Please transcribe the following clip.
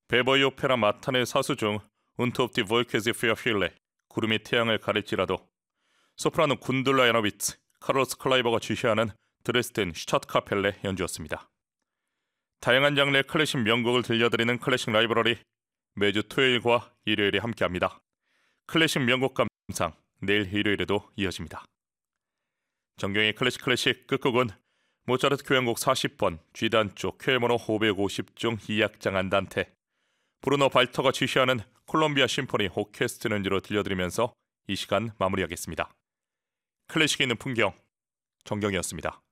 베버리 오페라 마탄의 사수 중 운트 오브 디 볼케즈 피어 필레 구름이 태양을 가릴지라도, 소프라노 군둘라 야노비츠, 카를로스 클라이버가 주시하는 드레스덴 슈타트카펠레 연주였습니다. 다양한 장르의 클래식 명곡을 들려드리는 클래식 라이브러리, 매주 토요일과 일요일에 함께합니다. 클래식 명곡 감상, 내일 일요일에도 이어집니다. 정경의 클래식 끝곡은 모차르트 교향곡 40번 G단조 쾌모노 550중 2악장 안단테, 브루노 발터가 지휘하는 콜롬비아 심포니 오케스트라 연주로 들려드리면서 이 시간 마무리하겠습니다. 클래식에 있는 풍경, 정경이었습니다.